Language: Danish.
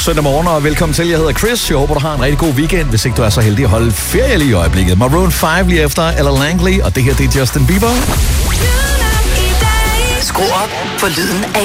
søndag morgen, og velkommen til. Jeg hedder Chris. Jeg håber, du har en rigtig god weekend, hvis ikke du er så heldig at holde ferie lige i øjeblikket. Maroon 5 lige efter, eller Langley, og det her det er Justin Bieber. Skru op for lyden af